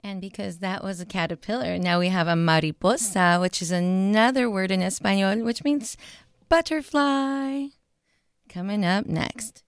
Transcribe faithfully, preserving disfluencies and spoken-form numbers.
And because that was a caterpillar, now we have a mariposa, which is another word in Espanol, which means butterfly. Coming up next.